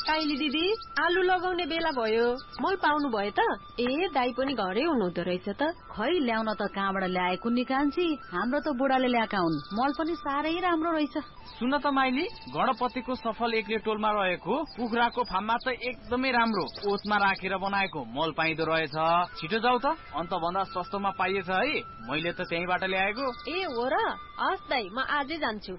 काइली दिदी आलु लगाउने बेला भयो, मल पाउनु भयो त? ए दाइ पनि घरै हुनुहुँदो रहेछ त। खै ल्याउन त कहाँबाट ल्याएको निकान्छी, हाम्रो त बुढाले ल्याएका हुन्। मल पनि साह्रै राम्रो रहेछ। सुन त माइली, गणपतिको सफल एकले टोलमा रहेको कुखुराको फार्ममा त एकदमै राम्रो ओतमा राखेर बनाएको मल पाइँदो रहेछ। छिटो जाऊ त, अन्त भन्दा सस्तोमा पाइएछ है। मैले त त्यहीबाट ल्याएको। ए हो र? हस् दाइ, म आजै जान्छु।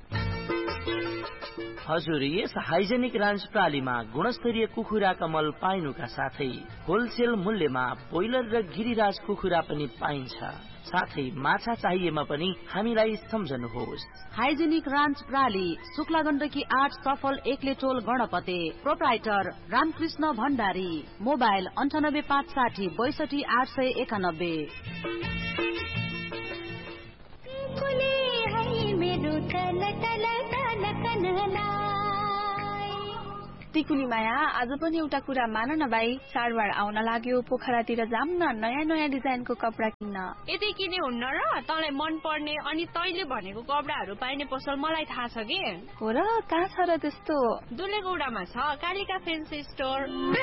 हजुर, यस हाइजेनिक रान्च प्रणालीमा गुणस्तरीय कुखुराका मल पाइनुका साथै होलसेल मूल्यमा ब्रोइलर र गिरिराज कुखुरा पनि पाइन्छ। साथै माछा चाहिएमा पनि हामीलाई सम्झनुहोस्। हाइजेनिक रान्च प्रणाली, शुक्ला गण्डकी 8 सफल एकले टोल गणपति। प्रोप्राइटर रामकृष्ण भण्डारी। मोबाइल 9856 62 891। टिकुली माया, आज पनि एउटा कुरा मान न भाइ, चाडबाड आउन लाग्यो, पोखरातिर जाम न, नयाँ नयाँ डिजाइनको कपडा किन्न। यदि किने हुन्न र? तँलाई मन पर्ने अनि तैले भनेको कपडाहरू पाइने पसल मलाई थाहा छ कि। हो र? कहाँ छ र त्यस्तो? दुलेगौडामा छ कालिका फेन्सी स्टोर।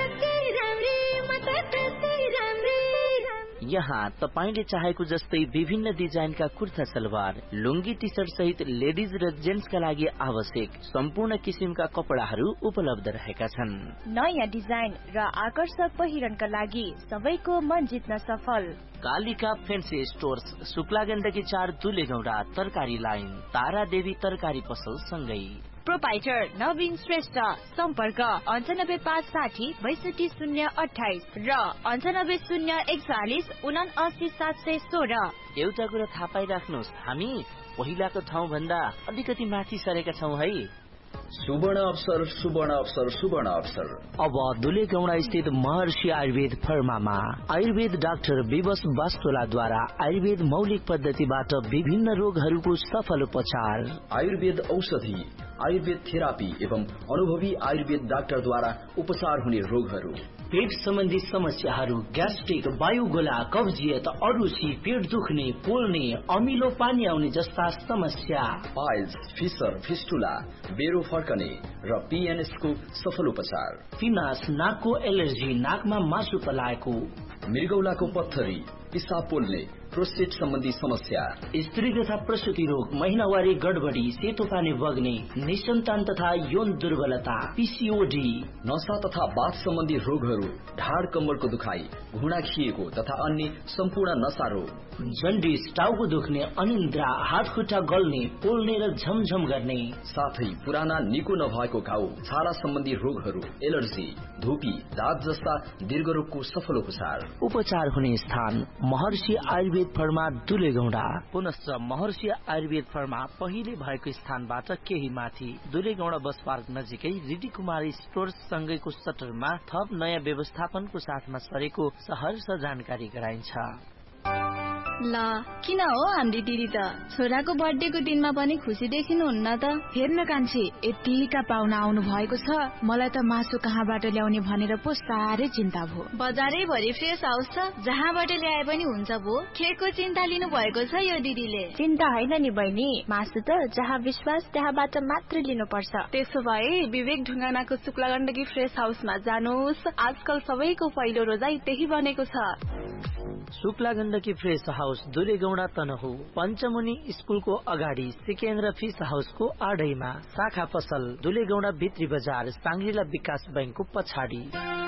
यहाँ तपाईले चाहेको जस्तै विभिन्न डिजाइनका कुर्ता सलवार, लुङ्गी, टी सर्ट सहित लेडिज र जेन्ट्सका लागि आवश्यक सम्पूर्ण किसिमका कपडाहरू उपलब्ध रहेका छन्। नयाँ डिजाइन र आकर्षक पहिरनका लागि सबैको मन जित्न सफल। कालिका फेन्सी स्टोर्स, शुक्ला गण्डकी 4 दुलेगौडा, तरकारी लाइन, तारा देवी तरकारी पसल सँगै। प्रोपाइटर नवीन श्रेष्ठ। सम्पर्क 98560 62028 र 99041 79716। एउटा कुरा थाहा पाइराख्नुहोस्, हामी पहिलाको ठाउँ भन्दा अलिकति माथि सरेका छौं है। सुवर्ण अवसर, सुवर्ण अवसर, सुवर्ण अवसर। अब दुलेगौडा स्थित महर्षि आयुर्वेद फर्मामा आयुर्वेद डाक्टर विवश वास्तोलाद्वारा आयुर्वेद मौलिक पद्धतिबाट विभिन्न रोगहरूको सफल उपचार। आयुर्वेद औषधि, आयुर्वेद थेरापी एवं अनुभवी आयुर्वेद डाक्टरद्वारा उपचार हुने रोगहरू, पेट सम्बन्धी समस्याहरू, ग्यास्ट्रिक, वायुगोला, कब्जियत, अरुची, पेट दुख्ने, पोल्ने, अमिलो पानी आउने जस्ता समस्या, पाइल्स, फिसर, फिस्टुला, बेरो फर्कने र PNS को सफल उपचार, पिनास, नाकको एलर्जी, नाकमा मासु पलाएको, मृगौलाको पत्थरी, पिसाब पोल्ने, प्रोस्टेट सम्बन्धी समस्या, स्त्री तथा प्रसूति रोग, महिनावारी गडबडी, सेतो पानी बग्ने, निसन्तान तथा यौन दुर्बलता, PCOD, नशा तथा बाथ सम्बन्धी रोगहरू, ढाड कम्मरको दुखाइ, घुँडा खिएको तथा अन्य सम्पूर्ण नशा रोग, जन्डिस, टाउको दुख्ने, अनिन्द्रा, हात खुट्टा गल्ने, पोल्ने र झमझम गर्ने, साथै पुराना निको नभएको घाउ, छाला सम्बन्धी रोगहरू, एलर्जी, धुपी, दाँत जस्ता दीर्घरोगको सफल उपचार हुने स्थान महर्षि आयुर्वेद फर्मा दुलेगौडा। पुनश्च महर्षि आयुर्वेद फर्मा पहिले भएको स्थानबाट केही माथि दुलेगौडा बस पार्क नजिकै रिडी कुमारी स्टोर्स सँगैको सटरमा थप नयाँ व्यवस्थापनको साथमा सरेको सहर्ष जानकारी गराइन्छ। ल किन हो हाम्रो दिदी त छोराको बर्थडेको दिनमा पनि खुसी देखिनुहुन्न त? हेर्न कान्छी, यतिका पाहुना आउनु भएको छ, मलाई त मासु कहाँबाट ल्याउने भनेर पो साह्रै चिन्ता भयो। बजारै भरि फ्रेस हाउस छ, जहाँबाट ल्याए पनि हुन्छ भो। केको चिन्ता लिनु भएको छ यो दिदीले? चिन्ता होइन नि बहिनी, मासु त जहाँ विश्वास त्यहाँबाट मात्र लिनुपर्छ। त्यसो भए विवेक ढुङ्गानाको शुक्ला गण्डकी फ्रेस हाउसमा जानुहोस्। आजकल सबैको पहिलो रोजाइ त्यही बनेको छ। शुक्ला गण्डकी फ्रेस हाउस दुलेगौडा तनहु, पञ्चमुनि स्कुलको अगाडि सिकेन्द्र फिस हाउसको आडैमा, शाखा पसल दुलेगौडा भित्री बजार, साङ्ग्रिला विकास बैंकको पछाडि।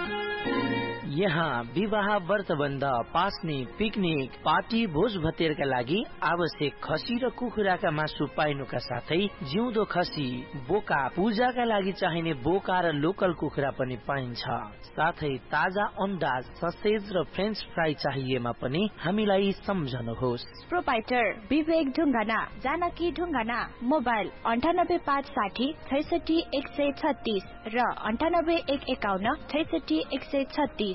यहाँ विवाह, व्रतबन्ध, पास्ने, पिकनिक, पार्टी, भोज भतेरका लागि आवश्यक खसी र कुखुराका मासु पाइनुका साथै जिउँदो खसी, बोका, पूजाका लागि चाहिने बोका र लोकल कुखुरा पनि पाइन्छ। साथै ताजा अन्डा, ससेज र फ्रेन्च फ्राई चाहिएमा पनि हामीलाई सम्झनुहोस्। प्रोपाइटर विवेक ढुङ्गाना, जानकी ढुङ्गाना। मोबाइल 98560 66 136 र 99151 66 136।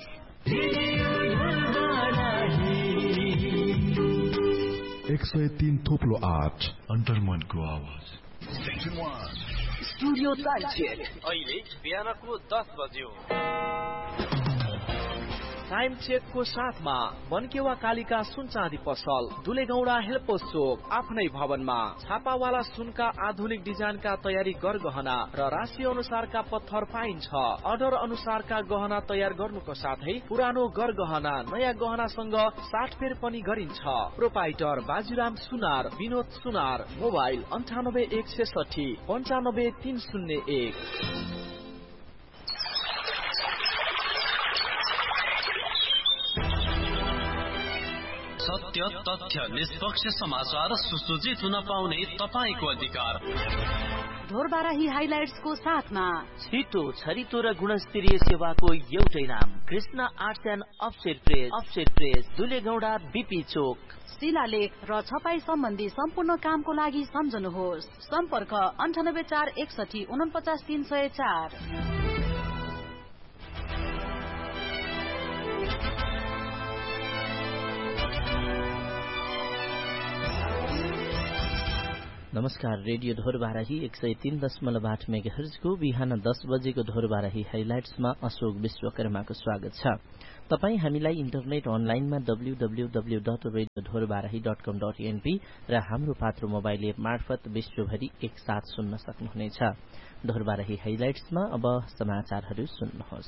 103 थोप्लो 8 अन्तर्मनको आवाज। स्टुडियो तालचेर अहिले बिहानको 10 बज्यो। टाइम चेकको साथमा बनकेवा कालिका सुन चाँदी पसल दुलेगौडा हेल्पोस चोक आफ्नै भवनमा छापावाला सुनका आधुनिक डिजाइनका तयारी गरगहना र राशि अनुसारका पत्थर पाइन्छ। अर्डर अनुसारका गहना तयार गर्नुको साथै पुरानो गरगहना नयाँ गहनासँग साटफेर पनि गरिन्छ। प्रोपाइटर बाजुराम सुनार, विनोद सुनार, मोबाइल 9816 95301। सत्य, तथ्य, निष्पक्ष समाचार सुसज्जित हुन पाउने तपाईको अधिकार। ढोरबाराही हाइलाइट्सको साथमा छिटो, छरितो र गुणस्तरीय सेवाको एउटै नाम Krishna arts and offset press, दुलेगौडा BP चोक। शिलालेख र छपाई सम्बन्धी सम्पूर्ण कामको लागि सम्झनुहोस्। सम्पर्क 9841 49304। नमस्कार, रेडियो ढोरबाराही 103.8 मेगाहर्जको बिहान 10 बजेको ढोरबाराही हाइलाइट्समा अशोक विश्वकर्माको स्वागत छ। तपाई हामीलाई इन्टरनेट अनलाइनमा www.radiodhorbarahi.com.np र हाम्रो पात्रो मोबाइल एप मार्फत विश्वभरि एकसाथ सुन्न सक्नुहुनेछ। ढोरबाराही हाइलाइट्समा अब समाचारहरू सुन्नुहोस्।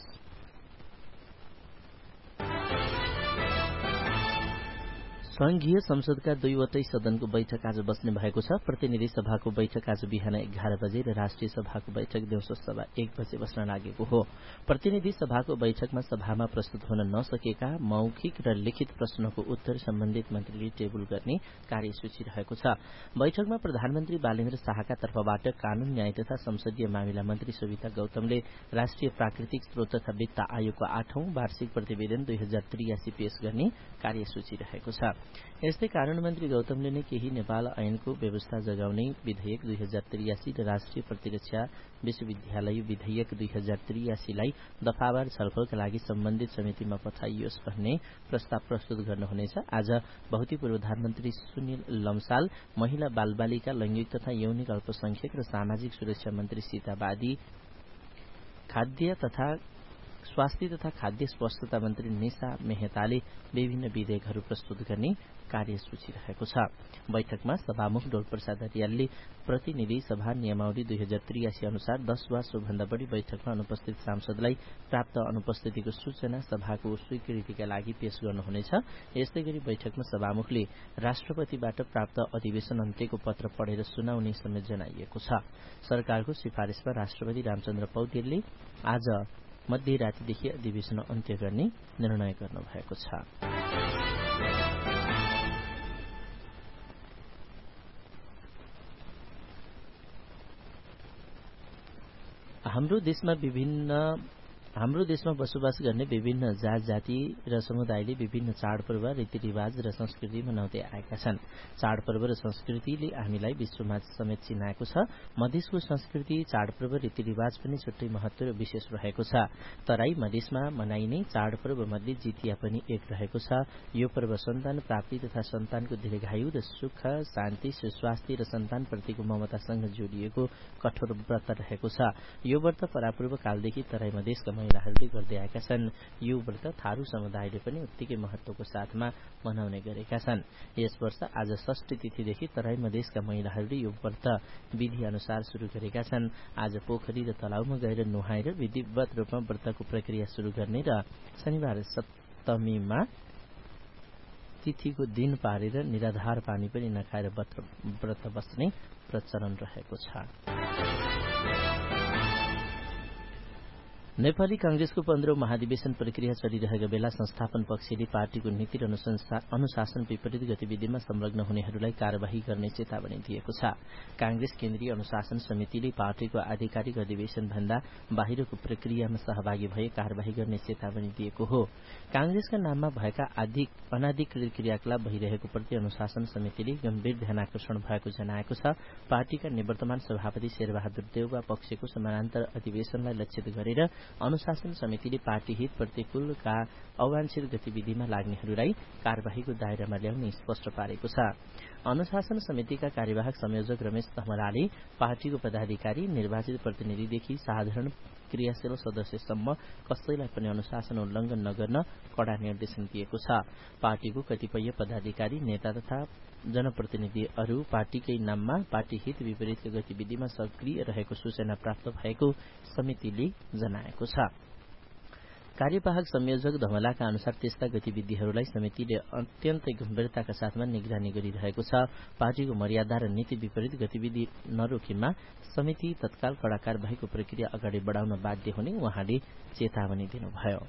संघीय संसदका दुईवटै सदनको बैठक आज बस्ने भएको छ। प्रतिनिधि सभाको बैठक आज बिहान 11 बजे र राष्ट्रिय सभाको बैठक दिउँसो सभा 1 बजे बस्न लागेको हो। प्रतिनिधि सभाको बैठकमा सभामा प्रस्तुत हुन नसकेका मौखिक र लिखित प्रश्नको उत्तर सम्बन्धित मन्त्रीले टेबुल गर्ने कार्यसूची रहेको छ। बैठकमा प्रधानमन्त्री बालेन्द्र शाहका तर्फबाट कानून, न्याय तथा संसदीय मामिला मन्त्री सुविता गौतमले राष्ट्रिय प्राकृतिक स्रोत तथा वित्त आयोगको 8औं वार्षिक प्रतिवेदन 2083 पेश गर्ने कार्यसूची रहेको छ। यस्तै कानून मन्त्री गौतमले नै केही नेपाल ऐनको व्यवस्था जगाउने विधेयक 2083 र राष्ट्रिय प्रतिरक्षा विश्वविद्यालय विधेयक 2083 लाई दफावार छलफलका लागि सम्बन्धित समितिमा पठाइयोस् भन्ने प्रस्ताव प्रस्तुत गर्नुहुनेछ। आज भौतिक प्रधानमन्त्री सुनिल लम्साल, महिला बालबालिका, लैंगिक तथा यौनिक अल्पसंख्यक र सामाजिक सुरक्षा मन्त्री सीता बादी, खाद्य तथा स्वास्थ्य तथा खाद्य स्वस्थता मन्त्री निशा मेहताले विभिन्न विधेयकहरू प्रस्तुत गर्ने कार्यसूची रहेको छ। बैठकमा सभामुख डोलप्रसाद रियालले प्रतिनिधि सभा नियमावली 2083 अनुसार 10 वा सोभन्दा बढी बैठकमा अनुपस्थित सांसदलाई प्राप्त अनुपस्थितिको सूचना सभाको स्वीकृतिका लागि पेश गर्नुहुनेछ। यस्तै गरी बैठकमा सभामुखले राष्ट्रपतिबाट प्राप्त अधिवेशन अन्त्यको पत्र पढेर सुनाउने समेत जनाइएको छ। सरकारको सिफारिशमा राष्ट्रपति रामचन्द्र पौडेलले आज मध्यरातिदेखि अधिवेशन अन्त्य गर्ने निर्णय गर्नुभएको छ। हाम्रो देशमा बसोबास गर्ने विभिन्न जात जाति र समुदायले विभिन्न चाडपर्व, रीतिरिवाज र संस्कृति मनाउँदै आएका छन्। चाडपर्व र संस्कृतिले हामीलाई विश्वमा समेत चिनाएको छ। मधेसको संस्कृति, चाडपर्व, रीतिरिवाज पनि छुट्टै महत्व र विशेष रहेको छ। तराई मधेसमा मनाइने चाडपर्व मध्ये जितिया पनि एक रहेको छ। यो पर्व सन्तान प्राप्ति तथा सन्तानको दीर्घायु र सुख, शान्ति, सुस्वास्थ्य र सन्तानप्रतिको ममतासँग जोडिएको कठोर व्रत रहेको छ। यो व्रत परापूर्व कालदेखि तराई मधेसका महिलाहरूले गर्दै आएका छन्। यो व्रत थारू समुदायले पनि उत्तिकै महत्वको साथमा मनाउने गरेका छन्। यस वर्ष आज षष्ठी तिथिदेखि तराई मधेसका महिलाहरूले यो व्रत विधि अनुसार शुरू गरेका छन्। आज पोखरी र तलाउमा गएर नुहाएर विधिवत रूपमा व्रतको प्रक्रिया शुरू गर्ने र शनिबार सप्तमीमा तिथिको दिन पारेर निराधार पानी पनि नखाएर व्रत बस्ने प्रचलन रहेको छ। नेपाली कांग्रेसको 15औं महाधिवेशन प्रक्रिया चलिरहेका बेला संस्थापन पक्षले पार्टीको नीति र अनुशासन विपरीत गतिविधिमा संलग्न हुनेहरूलाई कार्यवाही गर्ने चेतावनी दिएको छ। कांग्रेस केन्द्रीय अनुशासन समितिले पार्टीको आधिकारिक अधिवेशन भन्दा बाहिरको प्रक्रियामा सहभागी भए कार्यवाही गर्ने चेतावनी दिएको हो। कांग्रेसका नाममा भएका अनाधिकृत क्रियाकलाप भइरहेको प्रति अनुशासन समितिले गम्भीर ध्यानाकर्षण भएको जनाएको छ। पार्टीका निवर्तमान सभापति शेरबहादुर देउवा पक्षको समानान्तर अधिवेशनलाई लक्षित गरेर अनुशासन समितिले पार्टी हित प्रतिकूलका अवांछित गतिविधिमा लाग्नेहरूलाई कार्यवाहीको दायरामा ल्याउने स्पष्ट पारेको छ। अनुशासन समितिका कार्यवाहक संयोजक रमेश धमराले पार्टीको पदाधिकारी निर्वाचित प्रतिनिधिदेखि साधारण क्रियाशील सदस्यसम्म कसैलाई पनि अनुशासन उल्लंघन नगर्न कड़ा निर्देशन दिएको छ। पार्टीको कतिपय पदाधिकारी नेता तथा जनप्रतिनिधिहरू पार्टीकै नाममा पार्टी हित विपरीत गतिविधिमा सक्रिय रहेको सूचना प्राप्त भएको समितिले जनाएको छ। कार्यवाहक संयोजक धमलाका अनुसार त्यस्ता गतिविधिहरूलाई समितिले अत्यन्तै गम्भीरताका साथमा निगरानी गरिरहेको छ। पार्टीको मर्यादा र नीति विपरीत गतिविधि नरोकिमा समिति तत्काल कड़ा कार्यवाहीको प्रक्रिया अगाडि बढाउन बाध्य हुने उहाँले चेतावनी दिनुभयो।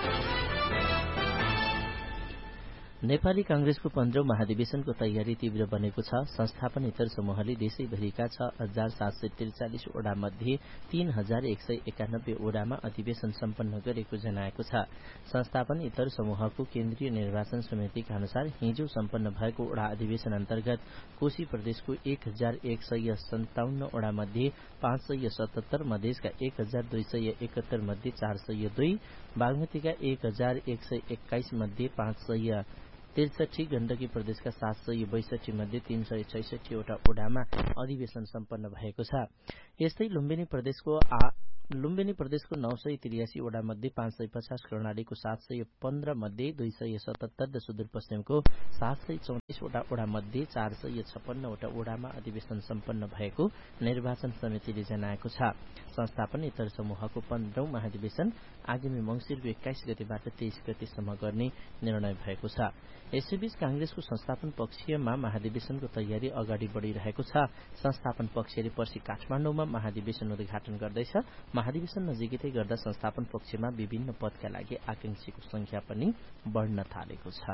नेपाली कांग्रेसको 15औं महाधिवेशनको तयारी तीव्र बनेको छ। संस्थापन इतर समूहले देशैभरिका 6,743 वडा मध्ये 3,191 वडामा अधिवेशन सम्पन्न गरेको जनाएको छ। संस्थापन इतर समूहको केन्द्रीय निर्वाचन समितिका अनुसार हिजो सम्पन्न भएको वडा अधिवेशन अन्तर्गत कोशी प्रदेशको 1,157 वडा मध्ये 577, मधेसका 1,271 मध्ये 402, बागमतीका 1,121 मध्ये 563, गण्डकी प्रदेशका 762 मध्ये 366 वटा वडामा अधिवेशन सम्पन्न भएको छ। यस्तै लुम्बिनी प्रदेशको 983 वडा मध्ये 550, कर्णालीको 715 मध्ये 277 र सुदूरपश्चिमको 734 वटा मध्ये 456 वटा वडामा अधिवेशन सम्पन्न भएको निर्वाचन समितिले जनाएको छ। संस्थापन इतर समूहको 15औं महाधिवेशन आगामी मंसिरको 21 गतेबाट 23 गतेसम्म गर्ने निर्णय भएको छ। यसैबीच कांग्रेसको संस्थापन पक्षमा महाधिवेशनको तयारी अगाडि बढ़िरहेको छ। संस्थापन पक्षले पर्सि काठमाडौँमा महाधिवेशन उद्घाटन गर्दैछ। महाधिवेशन नजिकै गर्दा संस्थापन पक्षमा विभिन्न पदका लागि आकांक्षीको संख्या पनि बढ्न थालेको छ।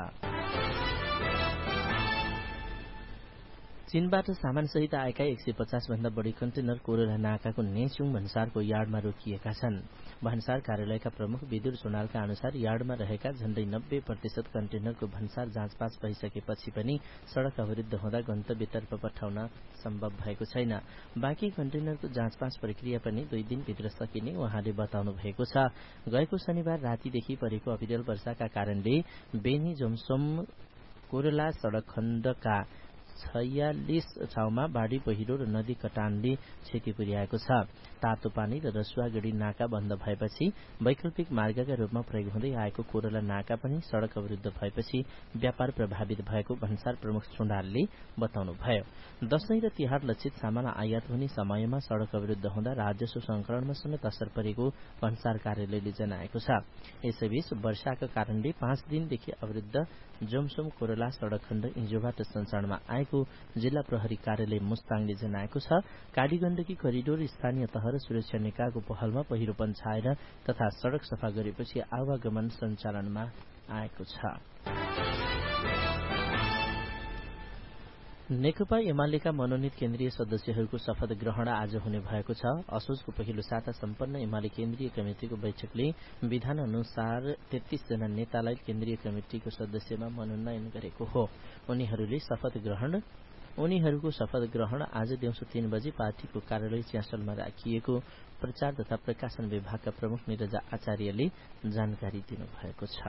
चीनबाट सामानसहित आएका 150 भन्दा बढ़ी कन्टेनर कोरोला नाकाको नेचुङ भन्सारको यार्डमा रोकिएका छन्। भन्सार कार्यालयका प्रमुख विदुर सोनालका अनुसार यार्डमा रहेका झण्डै 90% कन्टेनरको भन्सार जाँचपास भइसकेपछि पनि सड़क अवरुद्ध हुँदा गन्तव्यतर्फ पठाउन सम्भव भएको छैन। बाँकी कन्टेनरको जाँचपास प्रक्रिया पनि 2 दिनभित्र सकिने उहाँले बताउनु भएको छ। गएको शनिबार रातिदेखि परेको अविरल वर्षाका कारणले बेनी जोमसोम कोरोला सड़क खण्डका 46 ठाउँमा बाढ़ी पहिरो र नदी कटानले क्षति पुर्याएको छ। तातो पानी र रसुवागढ़ी नाका बन्द भएपछि वैकल्पिक मार्गका रूपमा प्रयोग हुँदै आएको कोरोला नाका पनि सड़क अवरुद्ध भएपछि व्यापार प्रभावित भएको भन्सार प्रमुख सुण्डालले बताउनुभयो। दशैं र तिहार लक्षित सामान आयात हुने समयमा सड़क अवरुद्ध हुँदा राजस्व संकलनमा समेत असर परेको भन्सार कार्यालयले जनाएको छ। यसैबीच वर्षाका कारणले 5 दिनदेखि अवरुद्ध जोमसोम कोरोला सड़क खण्ड हिजोबाट सञ्चालनमा आएको जिल्ला प्रहरी कार्यालय मुस्ताङले जनाएको छ। कालीगण्डकी करिडोर स्थानीय तह र सुरक्षा निकायको पहलमा पहिरोपन छाएर तथा सड़क सफा गरेपछि आवागमन सञ्चालनमा आएको छ। नेकपा एमालेका मनोनित केन्द्रीय सदस्यहरूको शपथ ग्रहण आज हुने भएको छ। असोजको पहिलो साता सम्पन्न एमाले केन्द्रीय कमिटिको बैठकले विधान अनुसार 33 जना नेतालाई केन्द्रीय कमिटिको सदस्यमा मनोनयन गरेको हो। उनीहरूको शपथ ग्रहण आज दिउँसो 3 बजे पार्टीको कार्यालय च्यासलमा राखिएको प्रचार तथा प्रकाशन विभागका प्रमुख निरजा आचार्यले जानकारी दिनुभएको छ।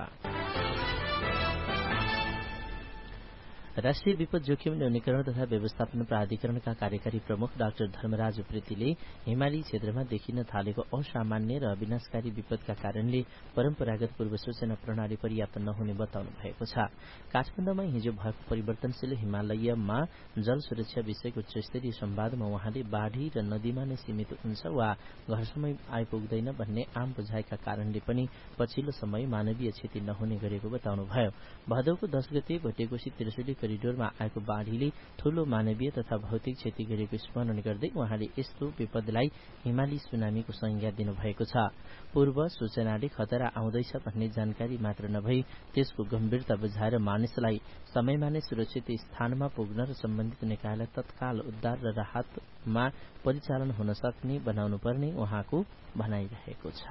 राष्ट्रिय विपद जोखिम न्यूनीकरण तथा व्यवस्थापन प्राधिकरणका कार्यकारी प्रमुख डाक्टर धर्मराज उप्रेतीले हिमाली क्षेत्रमा देखिन थालेको असामान्य र विनाशकारी विपदका कारणले परम्परागत पूर्व सूचना प्रणाली पर्याप्त नहुने बताउनु भएको छ। काठमाडौँमा हिजो भएको परिवर्तनशील हिमालयमा जल सुरक्षा विषयको उच्चस्तरीय संवादमा उहाँले बाढ़ी र नदीमा नै सीमित हुन्छ वा घरसम्म आइपुग्दैन भन्ने आम बुझाइका कारणले पनि पछिल्लो समय मानवीय क्षति नहुने गरेको बताउनुभयो। भदौको 10 गते भोटेकोशी त्रिशुली करिडोरमा आएको बाढ़ीले ठूलो मानवीय तथा भौतिक क्षति गरेको स्मरण गर्दै उहाँले यस्तो विपदलाई हिमाली सुनामीको संज्ञा दिनुभएको छ। पूर्व सूचनाले खतरा आउँदैछ भन्ने जानकारी मात्र नभई त्यसको गम्भीरता बुझाएर मानिसलाई समयमा नै सुरक्षित स्थानमा पुग्न र सम्बन्धित निकायलाई तत्काल उद्धार र राहतमा परिचालन हुन सक्ने बनाउनु पर्ने उहाँको भनाइरहेको छ।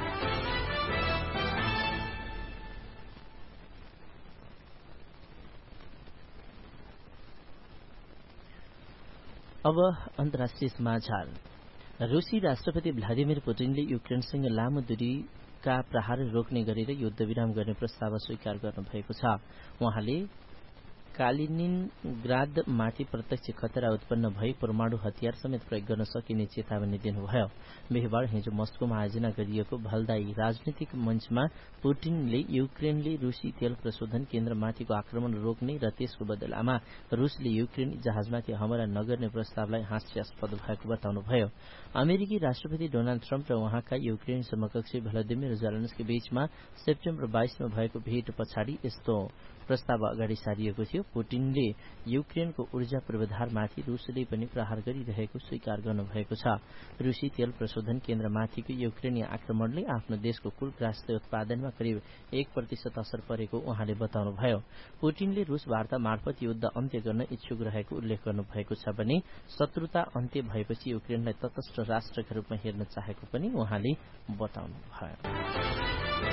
अब अन्तर्राष्ट्रिय समाचार। रूसी राष्ट्रपति भ्लादिमिर पुटिनले युक्रेनसँग लामो दूरीका प्रहार रोक्ने गरेर युद्धविराम गर्ने प्रस्ताव स्वीकार गर्नुभएको छ। उहाँले कालिनिनग्राद माथि प्रत्यक्ष खतरा उत्पन्न भई परमाणु हतियार समेत प्रयोग गर्न सकिने चेतावनी दिनुभयो। बिहीबार हिजो मस्कोमा आयोजना गरिएको भलदाई राजनीतिक मञ्चमा पुटिनले युक्रेनले रूसी तेल प्रशोधन केन्द्रमाथिको आक्रमण रोक्ने र त्यसको बदलामा रूसले युक्रेनी जहाजमाथि हमला नगर्ने प्रस्तावलाई हास्यास्पद भएको बताउनुभयो। अमेरिकी राष्ट्रपति डोनाल्ड ट्रम्प र उहाँका युक्रेनी समकक्षी भ्लादिमिर जेलेन्स्की बीचमा सेप्टेम्बर 22 मा भएको भेट पछाडि यस्तो प्रस्ताव अगाडि सारिएको थियो। पुटिनले युक्रेनको ऊर्जा पूर्वाधारमाथि रूसले पनि प्रहार गरिरहेको स्वीकार गर्नुभएको छ। रूसी तेल प्रशोधन केन्द्रमाथिको युक्रेनी आक्रमणले आफ्नो देशको कुल राष्ट्रिय उत्पादनमा करिब 1% असर परेको उहाँले बताउनुभयो। पुटिनले रूस वार्ता मार्फत युद्ध अन्त्य गर्न इच्छुक रहेको उल्लेख गर्नुभएको छ भने शत्रुता अन्त्य भएपछि युक्रेनलाई तटस्थ राष्ट्रका रूपमा हेर्न चाहेको पनि उहाँले बताउनुभयो।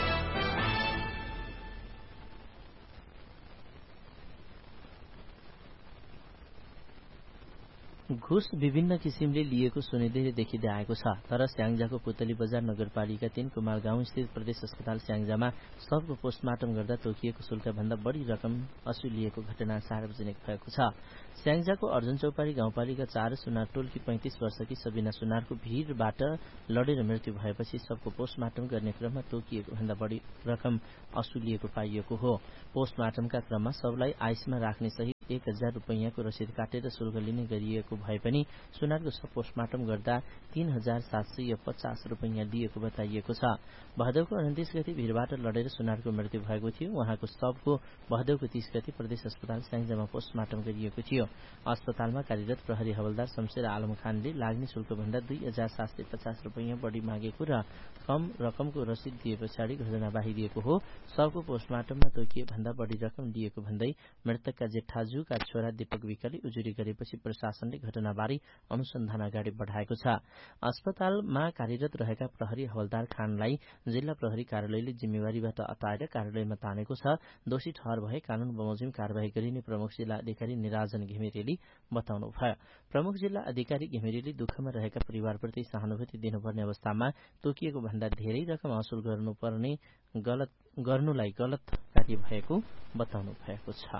घुस विभिन्न किसिमले लिएको सुनिँदै देखिँदै आएको छ। तर स्याङ्जाको पुतली बजार नगरपालिका 3 कुमार गाउँ स्थित प्रदेश अस्पताल स्याङ्जामा सबको पोस्टमार्टम गर्दा तोकिएको शुल्क भन्दा बढी रकम असुलिएको घटना सार्वजनिक भएको छ। स्याङ्जाको अर्जुन चौपारी गाउँपालिका 4 सुनार टोलकी 35 वर्षकी सबिना सुनारको भीड़बाट लडेर मृत्यु भएपछि सबको पोस्टमार्टम गर्ने क्रममा तोकिएको भन्दा बढी रकम असुलिएको पाइएको हो। पोस्टमार्टमका क्रममा सबलाई आइसमा राख्ने सहित 1000 रुपैयाँको रसिद काटेर शुल्क लिने गरिएको भए पनि सुनारको सब पोस्टमार्टम गर्दा 3750 रुपैयाँ दिएको बताइएको छ। भदौको 29 गते भीड़बाट लडेर सुनारको मृत्यु भएको थियो। उहाँको शवको भदौको 30 गते प्रदेश अस्पताल स्याङ्जामा पोस्टमार्टम गरिएको थियो। अस्पतालमा कार्यरत प्रहरी हवलदार शमशेर आलम खानले लाग्ने शुल्क भन्दा 2750 रुपैयाँ बढी मागेको र कम रकमको रसिद दिए पछाडि घटना बाहिरिएको हो। शवको पोस्टमार्टममा तोकिए भन्दा बढी रकम दिएको भन्दै मृतकका जेठाजुका छोरा दीपक विकले उजुरी गरेपछि प्रशासनले घटनाबारे अनुसन्धान अगाडि बढाएको छ। अस्पतालमा कार्यरत रहेका प्रहरी हवलदार खानलाई जिल्ला प्रहरी कार्यालयले जिम्मेवारीबाट हटाएर कार्यालयमा तानेको छ। दोषी ठहर भए कानून बमोजिम कार्यवाही गरिने प्रमुख जिल्ला अधिकारी निराजन घिमिरेले बताउनुभयो। प्रमुख जिल्ला अधिकारी घिमिरेले दुःखमा रहेका परिवारप्रति सहानुभूति दिनुपर्ने अवस्थामा तोकिएको भन्दा धेरै रकम असुल गर्नुलाई गलत कार्य भएको बताउनु भएको छ।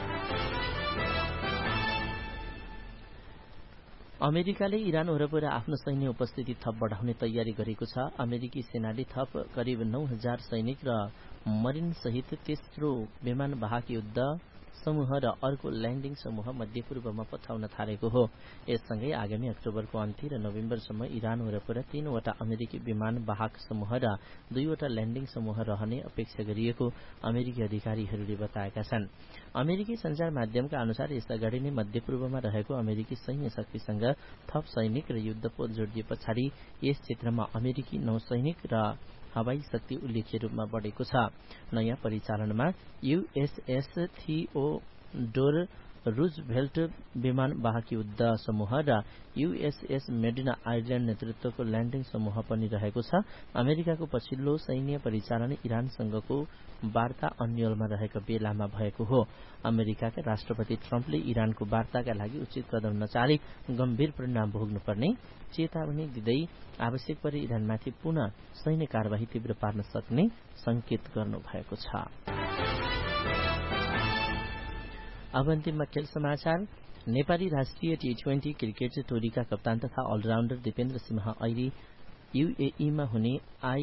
अमेरिकाले इरान वरपर आफ्नो सैन्य उपस्थिति थप बढाउने तयारी गरेको छ। अमेरिकी सेनाले थप करिब 9000 सैनिक र मरिन सहित तेस्रो विमान वाहक युद्ध समूह र अर्को ल्याण्डिङ समूह मध्यपूर्वमा पठाउन थालेको हो। यससँगै आगामी अक्टोबरको अन्त्य र नोभेम्बरसम्म इरान वरपर 3 वटा अमेरिकी विमान वाहक समूह र 2 वटा ल्याण्डिङ समूह रहने अपेक्षा गरिएको अमेरिकी अधिकारीहरूले बताएका छन्। अमेरिकी सञ्चार माध्यमका अनुसार यस अगाडि नै मध्यपूर्वमा रहेको अमेरिकी सैन्य शक्तिसँग थप सैनिक र युद्धपोत जोडिए पछाडि यस क्षेत्रमा अमेरिकी नौसैनिक र हवाई शक्ति उल्लेख्य रूपमा बढेको छ। नयाँ परिचालनमा यूएसएस थियोडोर रूजभेल्ट विमान वाहक युद्ध समूह र यूएसएस मेडिना आइल्याण्ड नेतृत्वको ल्याण्डिङ समूह पनि रहेको छ। अमेरिकाको पछिल्लो सैन्य परिचालन इरानसँगको वार्ता अन्यलमा रहेको बेलामा भएको हो। अमेरिकाका राष्ट्रपति ट्रम्पले इरानको वार्ताका लागि उचित कदम नचाले गम्भीर परिणाम भोग्नुपर्ने चेतावनी दिँदै आवश्यक परे इरानमाथि पुनः सैन्य कार्यवाही तीव्र पार्न सक्ने संकेत गर्नुभएको छ। अब अन्तिममा खेल समाचार। नेपाली राष्ट्रिय टी20 क्रिकेट टोलीका कप्तान तथा अलराउण्डर दिपेन्द्र सिंह अहिले यूएईमा हुने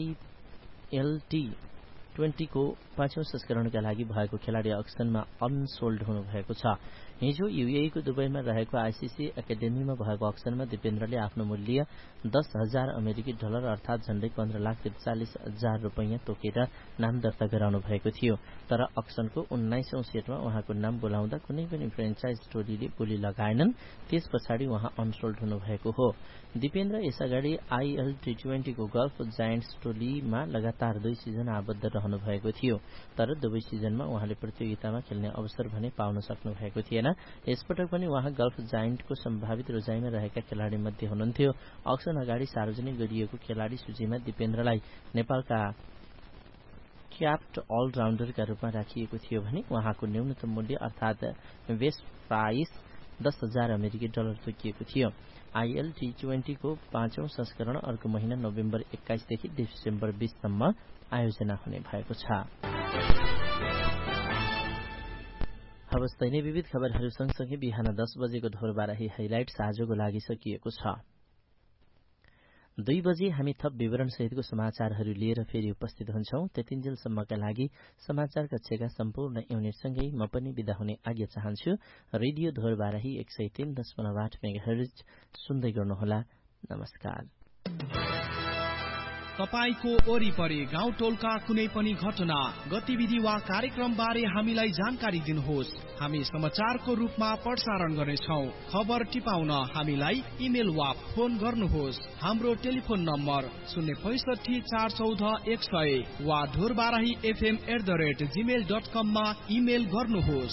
ILT20 को 5औं संस्करणका लागि भएको खेलाडी अक्सनमा अनसोल्ड हुनुभएको छ। हिजो यूएई को दुबईमा रहेको आईसीसी एकाडेमीमा भएको अक्सनमा दिपेन्द्रले आफ्नो मूल्य $10,000 अमेरिकी डलर अर्थात झण्डै 15,43,000 रुपैयाँ तोकेर नाम दर्ता गराउनु भएको थियो। तर अक्सनको 19औं सेटमा उहाँको नाम बोलाउँदा कुनै पनि फ्रेन्चाइज टोलीले बोली लगाएनन्। त्यस पछाडि उहाँ अनसोल्ड हुनुभएको हो। दिपेन्द्र यसअगाडि ILT20 को गल्फ जायन्ट्स टोलीमा लगातार 2 सिजन आबद्ध रहनु भएको थियो। तर दुवै सिजनमा उहाँले प्रतियोगितामा खेल्ने अवसर भने पाउन सक्नु भएको थिएन। यसपटक पनि उहाँ गल्फ जायन्टको सम्भावित रोजाइमा रहेका खेलाडी मध्ये हुनुहुन्थ्यो। अक्सन अगाडि सार्वजनिक गरिएको खेलाडी सूचीमा दिपेन्द्रलाई नेपालका क्याप्ड अलराउण्डरका रूपमा राखिएको थियो भने उहाँको न्यूनतम मूल्य अर्थात बेस्ट प्राइस $10,000 अमेरिकी डलर तोकिएको थियो। ILT20 को 5औं संस्करण अर्को महिना नोभेम्बर 21 देखि डिसेम्बर 20 सम्म आयोजना हुने भएको छ। हवस् त यिनै विविध खबरहरू सँगसँगै बिहान 10 बजेको ढोरबाराही हाइलाइट्स आजको लागि सकिएको छ। 2 बजे हामी थप विवरण सहितको समाचारहरू लिएर फेरि उपस्थित हुन्छौं। त्यतिन्जेलसम्मका लागि समाचार कक्षका सम्पूर्ण युनिटसँगै म पनि बिदा हुने आज्ञा चाहन्छु। रेडियो ढोरबाराही 103.8 मेगाहर्ज सुन्दै गर्नुहोला। नमस्कार। तपाईको वरिपरि गाउँ टोलका कुनै पनि घटना, गतिविधि वा कार्यक्रम बारे हामीलाई जानकारी दिनुहोस्। हामी समाचारको रूपमा प्रसारण गर्नेछौं। खबर टिपाउन हामीलाई इमेल वा फोन गर्नुहोस्। हाम्रो टेलिफोन नम्बर 065 414 100 वा ढोरबाराही fm@gmail.com मा इमेल गर्नुहोस्।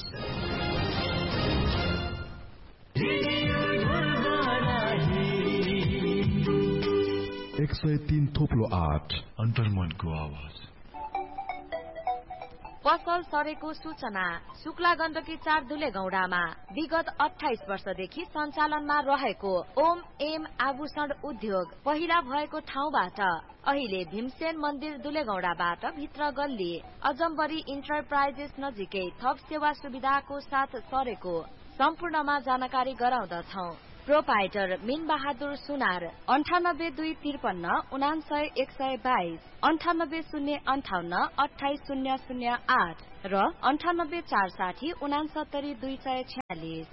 103.8 अन्तर्मनको आवाज। पसल सरेको सूचना। शुक्ला गण्डकी 4 दुलेगौडामा विगत 28 वर्षदेखि सञ्चालनमा रहेको ओम एम आभूषण उद्योग पहिला भएको ठाउँबाट अहिले भीमसेन मन्दिर दुलेगौडाबाट भित्र गल्ली अजम्बरी इन्टरप्राइजेस नजिकै थप सेवा सुविधाको साथ सरेको सम्पूर्णमा जानकारी गराउँदछौ। प्रोपाइटर मीन बहादुर सुनार 9825 99122 9805 28008 र 98460 69246।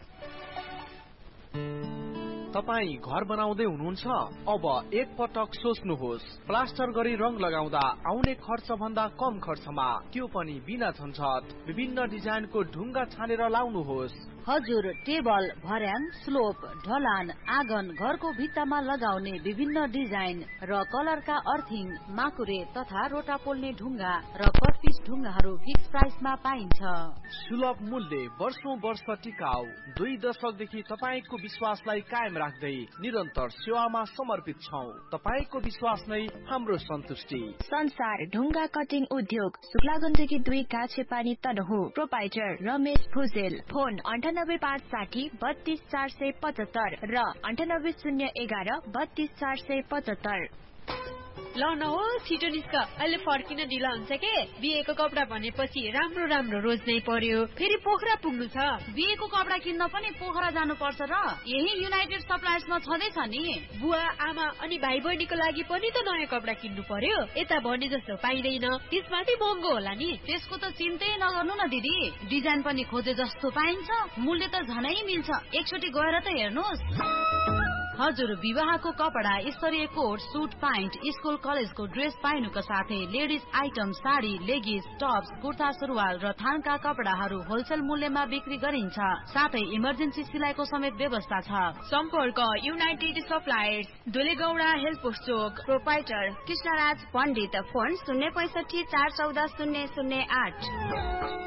तपाई घर बनाउँदै हुनुहुन्छ? अब एक पटक सोच्नुहोस्। प्लास्टर गरी रंग लगाउँदा आउने खर्च भन्दा कम खर्चमा, त्यो पनि बिना झन्झट, विभिन्न डिजाइनको ढुङ्गा छानेर लाउनुहोस्। हजुर, टेबल, भर्याङ, स्लोप, ढलान, आँगन, घरको भित्तामा लगाउने विभिन्न डिजाइन र कलरका अर्थिङ, माकुरे तथा रोटा पोल्ने ढुङ्गा र कटपिस ढुङ्गाहरू फिक्स प्राइसमा पाइन्छ। सुलभ मूल्य, वर्षौं वर्ष टिकाउ, 2 दशकदेखि तपाईको विश्वासलाई कायम राख्दै निरन्तर सेवामा समर्पित छौं। तपाईको विश्वास नै हाम्रो सन्तुष्टि। संसार ढुङ्गा कटिङ उद्योग, शुक्ला गण्डकी 2 काछेपानी तनहु। प्रोपाइटर रमेश भुजेल। फोन 98560 32475 र 98011 32475। ल न हो, छिटो निस्क, अहिले फर्किन ढिला हुन्छ के। बिहेको कपडा भनेपछि राम्रो राम्रो रोज्नै पर्यो, फेरि पोखरा पुग्नु छ। बिहेको कपडा किन्न पनि पोखरा जानु पर्छ र यही युनाइटेड सप्लायर्समा छँदैछ नि। बुवा आमा अनि भाइ बहिनीको लागि पनि त नयाँ कपडा किन्नु पर्यो। यता भने जस्तो पाइँदैन, त्यसमाथि महँगो होला नि। त्यसको त चिन्तै नगर्नु न दिदी, डिजाइन पनि खोजे जस्तो पाइन्छ, मूल्य त झनै मिल्छ। एकचोटि गएर त हेर्नुहोस्। हजुर, विवाहको कपडा, स्तरीय कोट, सुट प्यान्ट, स्कुल कलेजको ड्रेस पाइनुका साथै ladies item, sari, लेगिस, Tops, kurta सुरुवाल र थानका कपडाहरू होलसेल मूल्यमा बिक्री गरिन्छ। साथै इमर्जेन्सी सिलाइको समेत व्यवस्था छ। सम्पर्क युनाइटेड सप्लायर्स, दुलेगौडा हेल्पोस चोक। प्रोपाइटर कृष्णराज पण्डित। फोन 065 414 008।